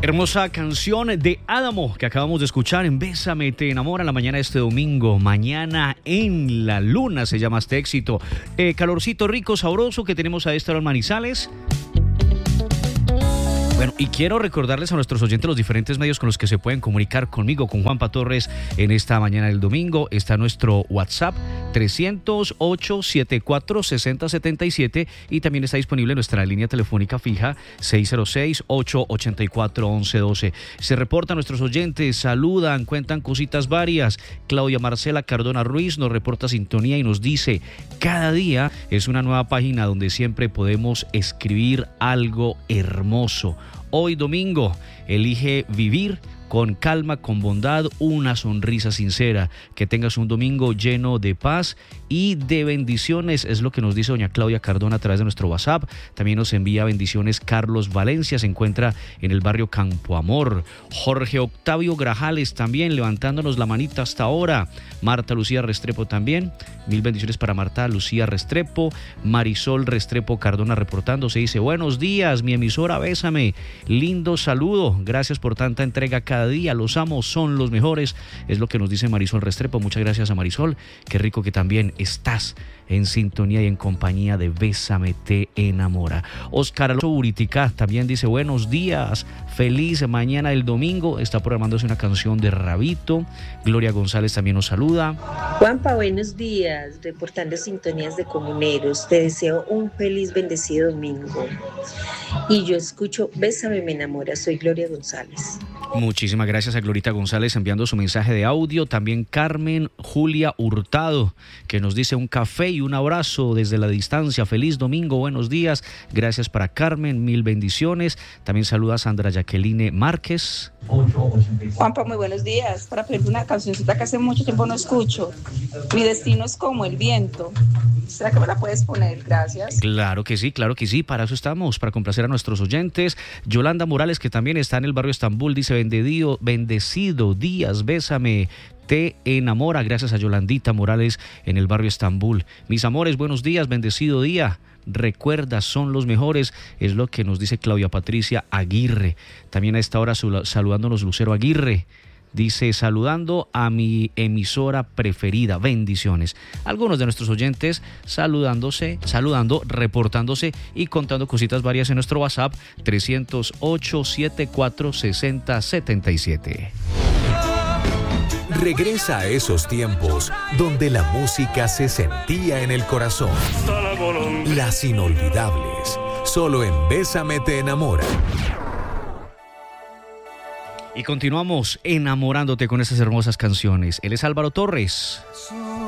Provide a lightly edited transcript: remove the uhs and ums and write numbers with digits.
Hermosa canción de Adamo que acabamos de escuchar en Bésame, te enamora, la mañana de este domingo. Mañana en la luna se llama este éxito. Calorcito rico, sabroso que tenemos a esta hora en Manizales. Bueno, y quiero recordarles a nuestros oyentes los diferentes medios con los que se pueden comunicar conmigo, con Juanpa Torres, en esta mañana del domingo. Está nuestro WhatsApp 308-74-6077 y también está disponible nuestra línea telefónica fija 606-884-1112. Se reportan nuestros oyentes, saludan, cuentan cositas varias. Claudia Marcela Cardona Ruiz nos reporta sintonía y nos dice: cada día es una nueva página donde siempre podemos escribir algo hermoso. Hoy domingo, elige vivir con calma, con bondad, una sonrisa sincera. Que tengas un domingo lleno de paz y de bendiciones, es lo que nos dice doña Claudia Cardona a través de nuestro WhatsApp. También nos envía bendiciones Carlos Valencia, se encuentra en el barrio Campo Amor. Jorge Octavio Grajales también levantándonos la manita hasta ahora. Marta Lucía Restrepo también, mil bendiciones para Marta Lucía Restrepo. Marisol Restrepo Cardona reportándose, dice: buenos días, mi emisora Bésame, lindo saludo, gracias por tanta entrega cada día, los amo, son los mejores, es lo que nos dice Marisol Restrepo. Muchas gracias a Marisol, qué rico que también estás en sintonía y en compañía de Bésame, te enamora. Oscar Alonso Buritica también dice: buenos días, feliz mañana del domingo, está programándose una canción de Rabito. Gloria González también nos saluda. Juanpa, buenos días, reportando sintonías de comuneros, te deseo un feliz bendecido domingo y yo escucho Bésame, me enamora, soy Gloria González. Muchísimas gracias a Glorita González enviando su mensaje de audio. También Carmen Julia Hurtado, que nos dice: un café y un abrazo desde la distancia. Feliz domingo, buenos días. Gracias para Carmen, mil bendiciones. También saluda a Sandra Jacqueline Márquez. Juanpa, muy buenos días. Para pedir una cancioncita que hace mucho tiempo no escucho. Mi destino es como el viento. ¿Será que me la puedes poner? Gracias. Claro que sí, para eso estamos, para complacer a nuestros oyentes. Yolanda Morales, que también está en el barrio Estambul, dice: bendecido días, Bésame, te enamora. Gracias a Yolandita Morales en el barrio Estambul. Mis amores, buenos días, bendecido día. Recuerda, son los mejores, es lo que nos dice Claudia Patricia Aguirre. También a esta hora saludándonos Lucero Aguirre. Dice: saludando a mi emisora preferida, bendiciones. Algunos de nuestros oyentes saludando, reportándose y contando cositas varias en nuestro WhatsApp 308-74-6077. Regresa a esos tiempos donde la música se sentía en el corazón. Las inolvidables, solo en Bésame, te enamora. Y continuamos enamorándote con esas hermosas canciones. Él es Álvaro Torres.